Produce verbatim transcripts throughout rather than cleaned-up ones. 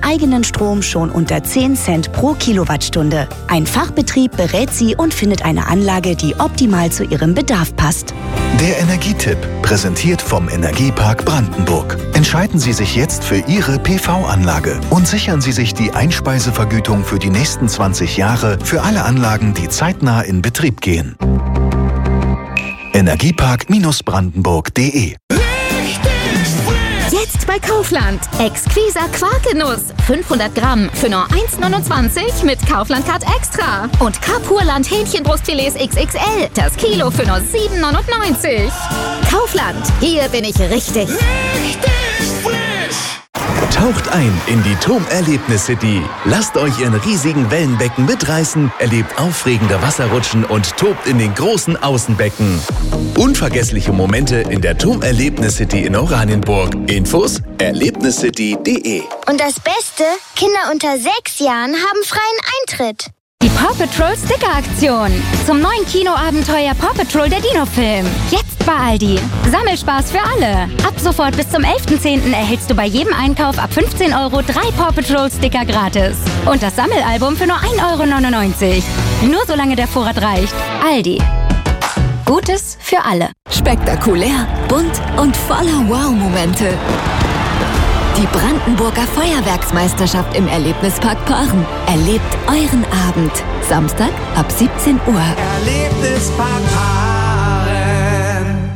eigenen Strom schon unter zehn Cent pro Kilowattstunde. Ein Fachbetrieb berät Sie und findet eine Anlage, die optimal zu Ihrem Bedarf passt. Der Energietipp, präsentiert vom Energiepark Brandenburg. Entscheiden Sie sich jetzt für Ihre P V-Anlage und sichern Sie sich die Einspeisevergütung für die nächsten zwanzig Jahre für alle Anlagen, die zeitnah in Betrieb gehen. Energiepark Brandenburg punkt de. Jetzt bei Kaufland. Exquisa Quarkenuss. fünfhundert Gramm für nur eins neunundzwanzig mit Kaufland-Card Extra. Und Kapurland Hähnchenbrustfilets X X L. Das Kilo für nur sieben neunundneunzig. Kaufland. Hier bin ich richtig. Richtig frisch. Taucht ein in die T O M Erlebnis City. Lasst euch in riesigen Wellenbecken mitreißen, erlebt aufregende Wasserrutschen und tobt in den großen Außenbecken. Unvergessliche Momente in der T O M Erlebnis City in Oranienburg. Infos erlebnis city punkt de. Und das Beste? Kinder unter sechs Jahren haben freien Eintritt. Die Paw Patrol Sticker-Aktion. Zum neuen Kinoabenteuer Paw Patrol der Dino-Film. Jetzt bei Aldi. Sammelspaß für alle. Ab sofort bis zum elften zehnten erhältst du bei jedem Einkauf ab fünfzehn Euro drei Paw Patrol Sticker gratis. Und das Sammelalbum für nur ein Euro neunundneunzig. Nur solange der Vorrat reicht. Aldi. Gutes für alle. Spektakulär, bunt und voller Wow-Momente. Die Brandenburger Feuerwerksmeisterschaft im Erlebnispark Paaren. Erlebt euren Abend. Samstag ab siebzehn Uhr. Erlebnispark Paaren.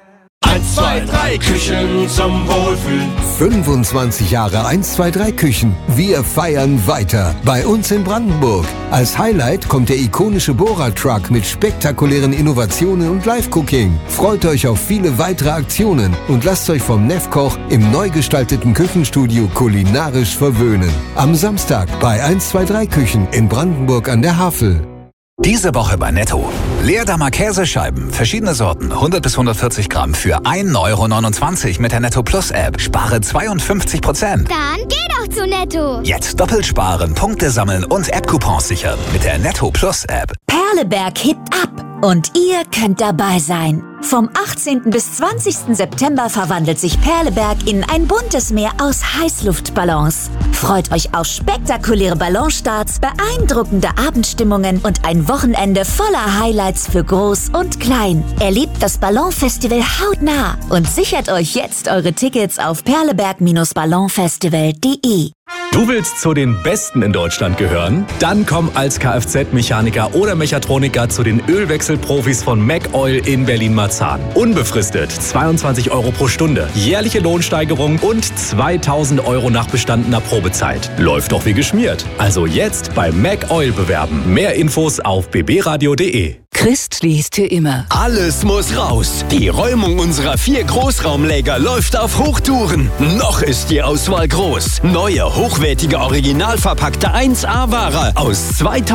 eins, zwei, drei Küchen zum Wohlfühlen. fünfundzwanzig Jahre eins zwei drei Küchen. Wir feiern weiter. Bei uns in Brandenburg. Als Highlight kommt der ikonische Bohrer-Truck mit spektakulären Innovationen und Live-Cooking. Freut euch auf viele weitere Aktionen und lasst euch vom Nefkoch im neu gestalteten Küchenstudio kulinarisch verwöhnen. Am Samstag bei eins zwei drei Küchen in Brandenburg an der Havel. Diese Woche bei Netto. Leerdammer Käsescheiben, verschiedene Sorten, hundert bis hundertvierzig Gramm für ein Euro neunundzwanzig mit der Netto Plus App. Spare zweiundfünfzig Prozent. Dann geh doch zu Netto. Jetzt doppelt sparen, Punkte sammeln und App-Coupons sichern mit der Netto Plus App. Perleberg hebt ab und ihr könnt dabei sein. Vom achtzehnten bis zwanzigsten September verwandelt sich Perleberg in ein buntes Meer aus Heißluftballons. Freut euch auf spektakuläre Ballonstarts, beeindruckende Abendstimmungen und ein Wochenende voller Highlights für Groß und Klein. Erlebt das Ballonfestival hautnah und sichert euch jetzt eure Tickets auf perleberg ballonfestival punkt de. Du willst zu den Besten in Deutschland gehören? Dann komm als Kfz-Mechaniker oder Mechatroniker zu den Ölwechselprofis von MacOil in Berlin-Marzahn. Unbefristet zweiundzwanzig Euro pro Stunde, jährliche Lohnsteigerung und zweitausend Euro nach bestandener Probezeit. Läuft doch wie geschmiert. Also jetzt bei MacOil bewerben. Mehr Infos auf b b radio punkt de. Christ liest für immer. Alles muss raus. Die Räumung unserer vier Großraumläger läuft auf Hochtouren. Noch ist die Auswahl groß. Neue, hochwertige, original verpackte eins A-Ware aus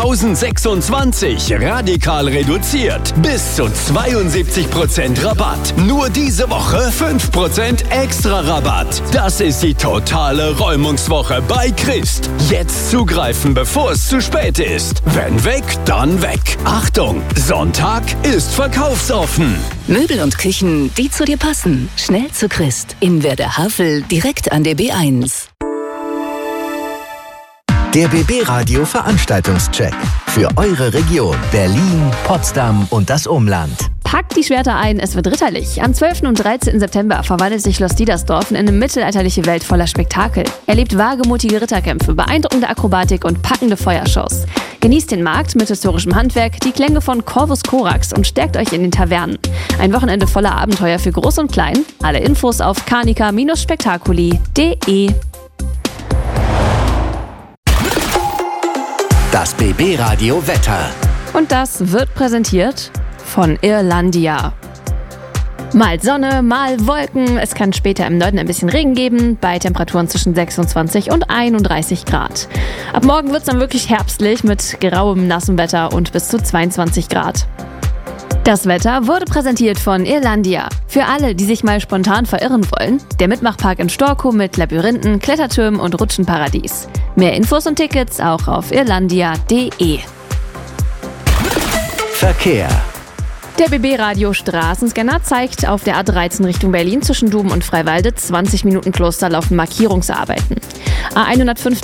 zweitausendsechsundzwanzig. Radikal reduziert. Bis zu zweiundsiebzig Prozent Rabatt. Nur diese Woche fünf Prozent extra Rabatt. Das ist die totale Räumungswoche bei Christ. Jetzt zugreifen, bevor es zu spät ist. Wenn weg, dann weg. Achtung! Sonntag ist verkaufsoffen. Möbel und Küchen, die zu dir passen. Schnell zu Christ. In Werder Havel, direkt an der B eins. Der B B Radio Veranstaltungscheck. Für eure Region Berlin, Potsdam und das Umland. Packt die Schwerter ein, es wird ritterlich. Am zwölften und dreizehnten September verwandelt sich Schloss Diedersdorf in eine mittelalterliche Welt voller Spektakel. Erlebt wagemutige Ritterkämpfe, beeindruckende Akrobatik und packende Feuershows. Genießt den Markt mit historischem Handwerk, die Klänge von Corvus Corax und stärkt euch in den Tavernen. Ein Wochenende voller Abenteuer für Groß und Klein. Alle Infos auf carnica Bindestrich spektakuli punkt de. Das B B Radio Wetter. Und das wird präsentiert von Irlandia. Mal Sonne, mal Wolken. Es kann später im Norden ein bisschen Regen geben, bei Temperaturen zwischen sechsundzwanzig und einunddreißig Grad. Ab morgen wird es dann wirklich herbstlich mit grauem, nassem Wetter und bis zu zweiundzwanzig Grad. Das Wetter wurde präsentiert von Irlandia. Für alle, die sich mal spontan verirren wollen, der Mitmachpark in Storkow mit Labyrinthen, Klettertürmen und Rutschenparadies. Mehr Infos und Tickets auch auf irlandia punkt de. Verkehr. Der B B-Radio Straßenscanner zeigt auf der A dreizehn Richtung Berlin zwischen Duben und Freiwalde zwanzig Minuten Klosterlaufen Markierungsarbeiten. A hundertfünfzehn